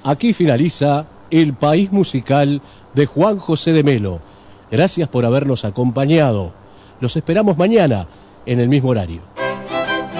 Aquí finaliza El País Musical de Juan José de Melo. Gracias por habernos acompañado. Los esperamos mañana en el mismo horario.